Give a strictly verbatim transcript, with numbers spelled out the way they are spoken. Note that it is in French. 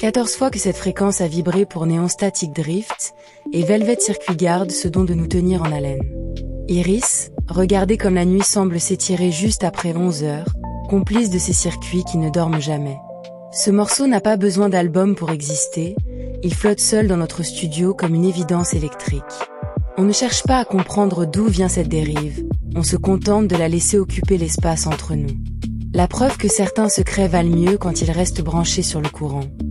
quatorze fois que cette fréquence a vibré pour Néon Static Drift, et Velvet Circuit garde ce don de nous tenir en haleine. Iris, regardez comme la nuit semble s'étirer juste après onze heures, complice de ces circuits qui ne dorment jamais. Ce morceau n'a pas besoin d'album pour exister, il flotte seul dans notre studio comme une évidence électrique. On ne cherche pas à comprendre d'où vient cette dérive, on se contente de la laisser occuper l'espace entre nous. La preuve que certains secrets valent mieux quand ils restent branchés sur le courant.